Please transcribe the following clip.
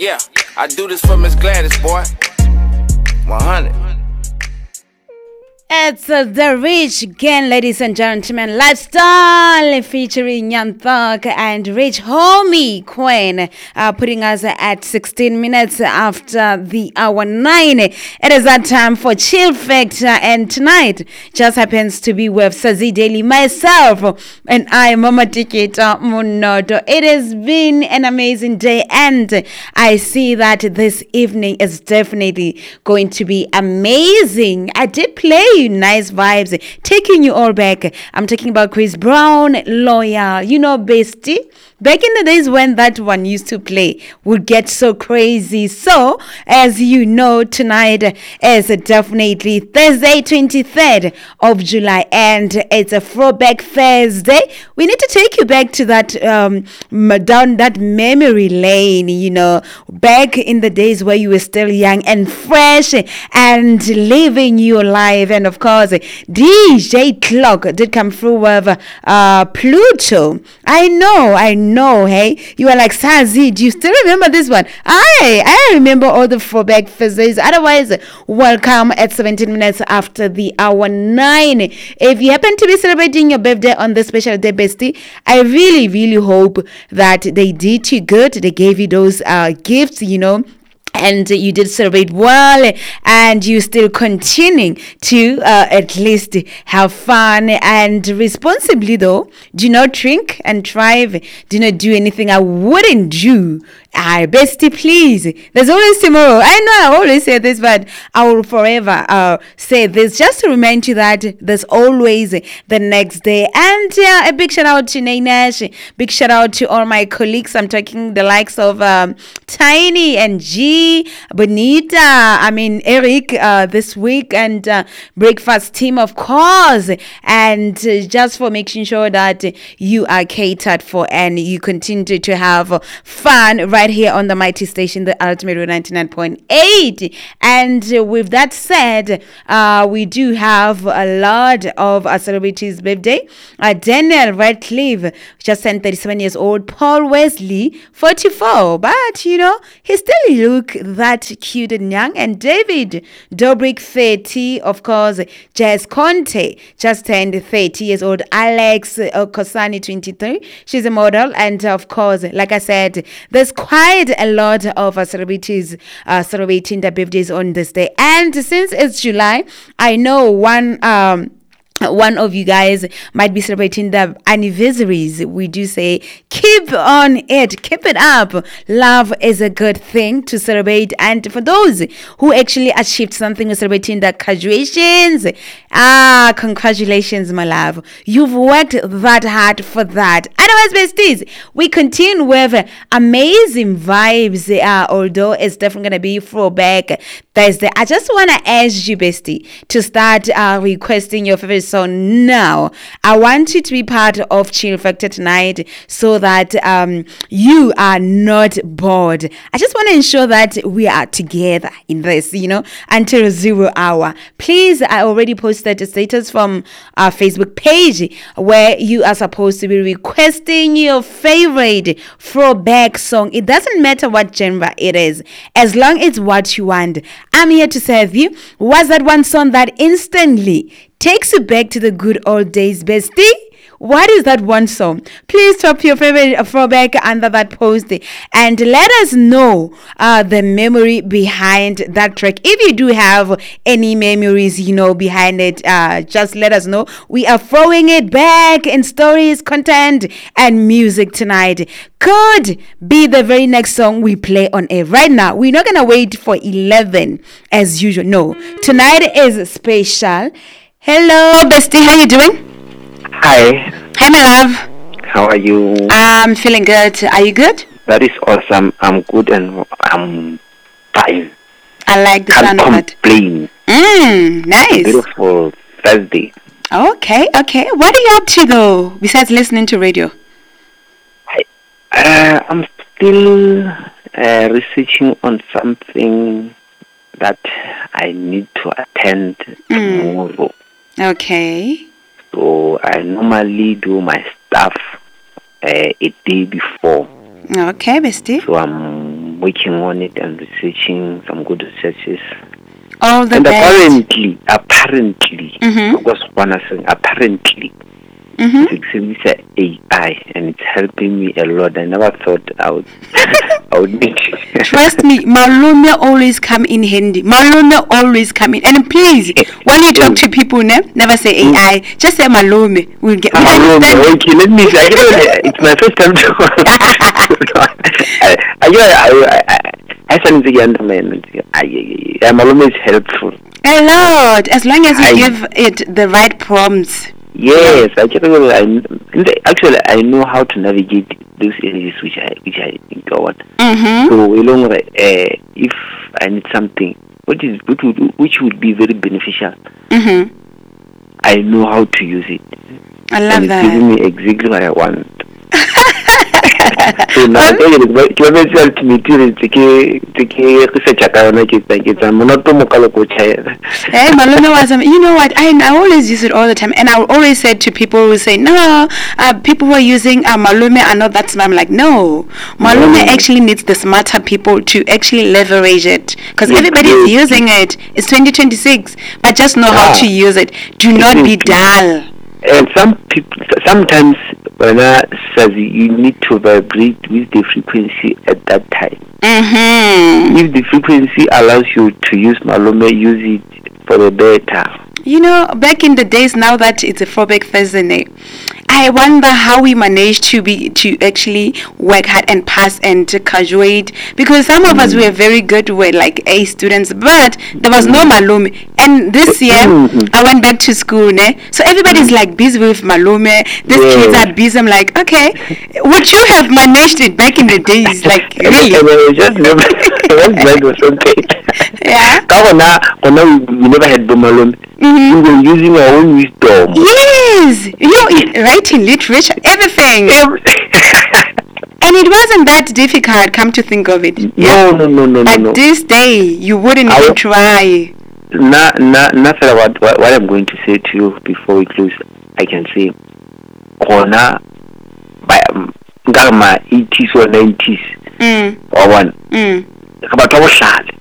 Yeah, I do this for Miss Gladys, boy. 100. It's The Rich again, ladies and gentlemen. Lifestyle featuring Young Thug and Rich Homie Queen, putting us at 16 minutes after the hour 9. It is that time for Chill Factor, and tonight just happens to be with Sazi Daily, myself, and I, Mama Tikita Munodo. It has been an amazing day, and I see that this evening is definitely going to be amazing. I did play nice vibes, taking you all back. I'm talking about Chris Brown, Loyal, Bestie. Back in the days when that one used to play, would get so crazy. So, as you know, tonight is definitely Thursday, 23rd of July, and it's a throwback Thursday. We need to take you back to that, down that memory lane, back in the days where you were still young and fresh and living your life. And of course, DJ Clock did come through with Pluto. I know, hey, you are like, Sazi, do you still remember this one? I remember all the throwback Thursdays. Otherwise, welcome at 17 minutes after the hour 9. If you happen to be celebrating your birthday on this special day, bestie, I really, really hope that they did you good. They gave you those gifts, and you did celebrate well, and you still continuing to at least have fun and responsibly, though. Do not drink and drive. Do not do anything I wouldn't do. Bestie, please. There's always tomorrow. I know I always say this, but I will forever say this just to remind you that there's always the next day. And a big shout out to Nainash. Big shout out to all my colleagues. I'm talking the likes of Tiny and G, Bonita, Eric this week, and breakfast team, of course. And just for making sure that you are catered for and you continue to have fun right here on the mighty station, the Ultimate 99.8. And with that said, we do have a lot of celebrities' birthday. Daniel Radcliffe just turned 37 years old. Paul Wesley, 44. But, he still look that cute and young. And David Dobrik, 30. Of course, Jess Conte just turned 30 years old. Alex Kosani, 23. She's a model. And, of course, like I said, there's quite a lot of celebrities celebrating their birthdays on this day. And since it's July, I know one of you guys might be celebrating the anniversaries. We do say, keep on it, keep it up. Love is a good thing to celebrate. And for those who actually achieved something, we're celebrating the graduations. Congratulations, my love. You've worked that hard for that. Otherwise, besties, we continue with amazing vibes. Although it's definitely going to be throwback Thursday. I just want to ask you, bestie, to start requesting your favorite song now. I want you to be part of Chill Factor tonight so that you are not bored. I just want to ensure that we are together in this, until 0 hour. Please, I already posted a status from our Facebook page where you are supposed to be requesting your favorite throwback song. It doesn't matter what genre it is, as long as it's what you want. I'm here to serve you. What's that one song that instantly takes you back to the good old days, bestie? What is that one song? Please drop your favorite throwback under that post and let us know the memory behind that track. If you do have any memories, behind it, just let us know. We are throwing it back in stories, content, and music tonight. Could be the very next song we play on air right now. We're not gonna wait for 11 as usual. No, tonight is special. Hello, bestie. How you doing? Hi. Hi, my love. How are you? I'm feeling good. Are you good? That is awesome. I'm good and I'm fine. I like the sound of it. Can't complain. Nice. Beautiful Thursday. Okay. What are you up to, though, besides listening to radio? I'm still researching on something that I need to attend tomorrow. Okay. So I normally do my stuff a day before. Okay, bestie. So I'm working on it and researching some good researches. All the And best. apparently, Mhm. of course, one is saying apparently, Mhm. it's AI, and it's helping me a lot. I never thought I would, I would need it. Trust me, Malume always come in handy. Malume always come in. And please, when you talk to people, never say AI. Just say Malume. We'll get. We understand. Okay, let me see. It's my first time to. I find the young man. Malume is helpful. A lot, as long as you I- give it the right prompts. Yes, actually I know how to navigate those areas which I go on. Mm-hmm. So if I need something which would be very beneficial, Mm-hmm. I know how to use it. I love And it's that. giving me exactly what I want. So now I tell you, ke ba to me take research account ke monotomo ka loko chaya. Hey, Malume was, you know what? I always use it all the time, and I always said to people who say, no, people who are using Malume are not that smart. I'm like, no, Malume No. actually needs the smarter people to actually leverage it, because Yes, everybody's yes. using it. It's 2026, but just know how Ah. to use it. Do not be dull. And sometimes when I says you need to vibrate with the frequency at that time. Mm-hmm. If the frequency allows you to use Malume, use it for the better. You know, back in the days, now that it's a Throwback Thursday, I wonder how we managed to actually work hard and pass and to graduate, because some of us were very good with like A students, but there was no Malume. And this year I went back to school, so everybody's like busy with Malume. These kids Yes. are busy. I'm like, okay, would you have managed it back in the days? Like, And really? I just remember that was something. Yeah. We never had Malume. Mhm. We were using our own wisdom. Yes, writing, literature, everything. And it wasn't that difficult, come to think of it. No. But this day, you wouldn't I even would- try. Nothing about what I'm going to say to you before we close. I can say, corner by my 80s or 90s Mm, or one. mm. About our